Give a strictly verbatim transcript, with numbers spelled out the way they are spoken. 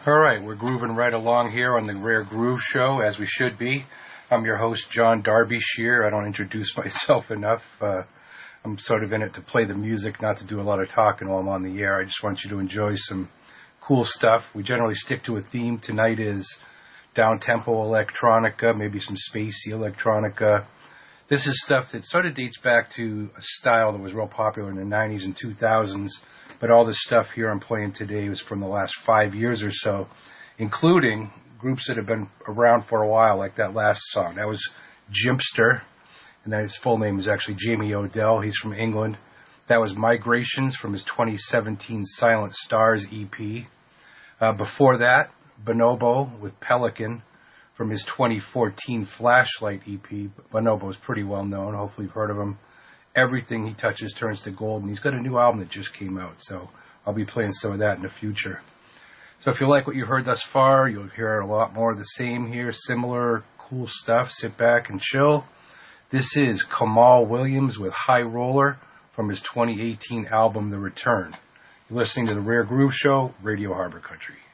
All right, we're grooving right along here on the Rare Groove Show, as we should be. I'm your host, John Darby-Shear. I don't introduce myself enough. Uh, I'm sort of in it to play the music, not to do a lot of talking while I'm on the air. I just want you to enjoy some cool stuff. We generally stick to a theme. Tonight is down-tempo electronica, maybe some spacey electronica. This is stuff that sort of dates back to a style that was real popular in the nineties and two thousands, but all this stuff here I'm playing today was from the last five years or so, including groups that have been around for a while, like that last song. That was Jimpster, and then his full name is actually Jamie Odell. He's from England. That was Migrations from his twenty seventeen Silent Stars E P. Uh, before that, Bonobo with Pelican from his twenty fourteen Flashlight E P. Bonobo is pretty well known. Hopefully you've heard of him. Everything he touches turns to gold, and he's got a new album that just came out, so I'll be playing some of that in the future. So if you like what you heard thus far, you'll hear a lot more of the same here, similar cool stuff. Sit back and chill. This is Kamal Williams with High Roller from his twenty eighteen album, The Return. You're listening to the Rare Groove Show, Radio Harbor Country.